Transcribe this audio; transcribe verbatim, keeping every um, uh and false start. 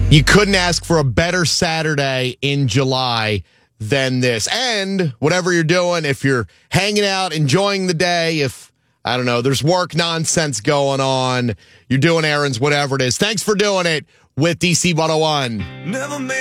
You couldn't ask for a better Saturday in July than this. And whatever you're doing, if you're hanging out, enjoying the day, if, I don't know, there's work nonsense going on, you're doing errands, whatever it is. Thanks for doing it with D C one oh one. Never